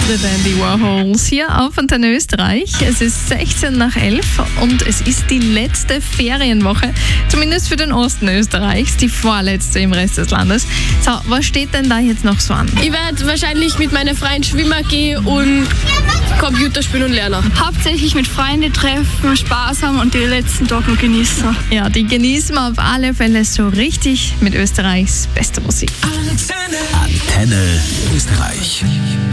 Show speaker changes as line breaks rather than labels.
The Dandy Warhols hier auf Antenne Österreich. Es ist 16 nach 11 und es ist die letzte Ferienwoche, zumindest für den Osten Österreichs, die vorletzte im Rest des Landes. So, was steht denn da jetzt noch so an?
Ich werde wahrscheinlich mit meinen Freunden schwimmen gehen und Computer spielen und lernen.
Hauptsächlich mit Freunden treffen, Spaß haben und die letzten Tage noch genießen.
Ja, die genießen wir auf alle Fälle so richtig mit Österreichs bester Musik.
Antenne Österreich.